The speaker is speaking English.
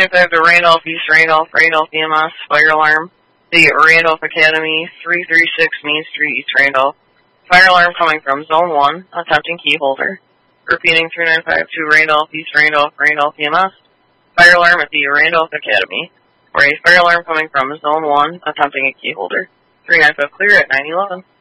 395 to Randolph, East Randolph, Randolph EMS, fire alarm. The Randolph Academy, 336 Main Street, East Randolph. Fire alarm coming from Zone 1, attempting key holder. Repeating 395 to Randolph, East Randolph, Randolph EMS. Fire alarm at the Randolph Academy. Or a fire alarm coming from Zone 1, attempting a key holder. 395 clear at 911.